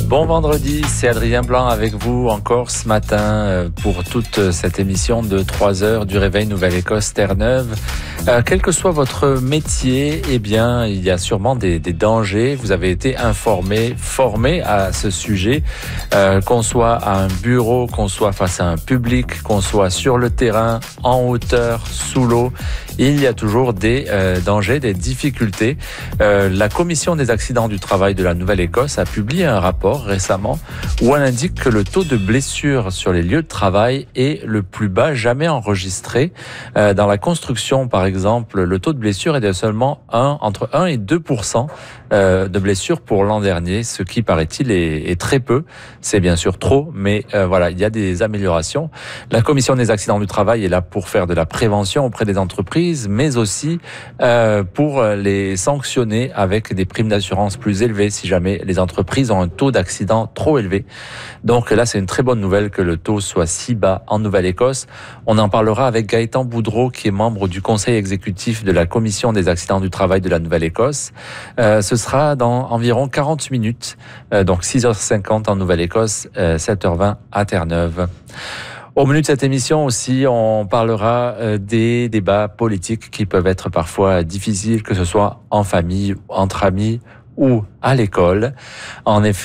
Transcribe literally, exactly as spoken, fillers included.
Bon vendredi, c'est Adrien Blanc avec vous encore ce matin pour toute cette émission de trois heures du Réveil Nouvelle-Écosse Terre-Neuve. Euh, quel que soit votre métier, eh bien, il y a sûrement des, des dangers. Vous avez été informé, formé à ce sujet, euh, qu'on soit à un bureau, qu'on soit face à un public, qu'on soit sur le terrain, en hauteur, sous l'eau. Il y a toujours des euh, dangers, des difficultés. Euh, la Commission des accidents du travail de la Nouvelle-Écosse a publié un rapport récemment où elle indique que le taux de blessures sur les lieux de travail est le plus bas jamais enregistré. Euh, dans la construction, par exemple, le taux de blessure est de seulement un, entre un et deux pour cent euh, de blessures pour l'an dernier, ce qui, paraît-il, est, est très peu. C'est bien sûr trop, mais euh, voilà, il y a des améliorations. La Commission des accidents du travail est là pour faire de la prévention auprès des entreprises, mais aussi euh, pour les sanctionner avec des primes d'assurance plus élevées si jamais les entreprises ont un taux d'accident trop élevé. Donc là, c'est une très bonne nouvelle que le taux soit si bas en Nouvelle-Écosse. On en parlera avec Gaëtan Boudreau, qui est membre du conseil exécutif de la Commission des accidents du travail de la Nouvelle-Écosse. Euh, ce sera dans environ quarante minutes, euh, donc six heures cinquante en Nouvelle-Écosse, euh, sept heures vingt à Terre-Neuve. Au menu de cette émission aussi, on parlera des débats politiques qui peuvent être parfois difficiles, que ce soit en famille, entre amis ou à l'école. En effet,